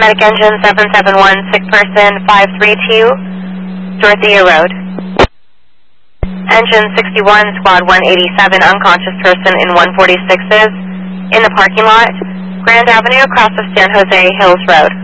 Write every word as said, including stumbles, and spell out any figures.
Medic engine seven seven one, sick person five three two, Dorothea Road. Engine sixty-one, squad one eighty-seven, unconscious person in one forty-sixes, in the parking lot, Grand Avenue across of San Jose Hills Road.